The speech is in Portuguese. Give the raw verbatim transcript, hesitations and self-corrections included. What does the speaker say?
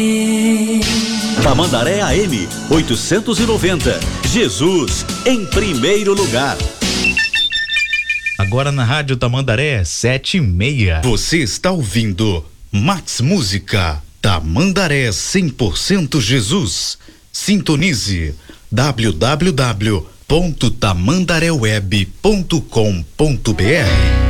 Tamandaré A M oitocentos e noventa. Jesus em primeiro lugar. Agora na Rádio Tamandaré, sete e meia. Você está ouvindo Max Música, Tamandaré cem por cento Jesus. Sintonize w w w ponto tamandaré web ponto com ponto b r.